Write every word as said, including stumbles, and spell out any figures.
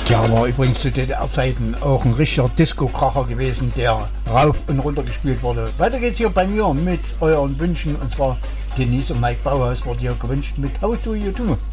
Ja, war übrigens zu D D R-Zeiten auch ein richtiger Disco-Kracher gewesen, der rauf und runter gespielt wurde. Weiter geht's hier bei mir mit euren Wünschen, und zwar Denise und Mike Bauhaus wurde hier gewünscht mit How Do You Do.